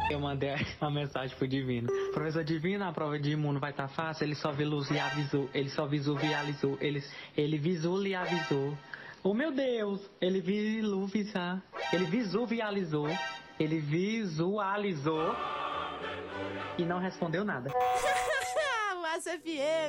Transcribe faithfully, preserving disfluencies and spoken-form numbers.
Eu mandei a mensagem pro Divino. Professor Divino, a prova de imuno vai estar tá fácil, ele só visualizou, ele só visualizou, ele, ele visualizou. Oh meu Deus, ele visualizou, ele visualizou, ele visualizou e não respondeu nada. Massa F M.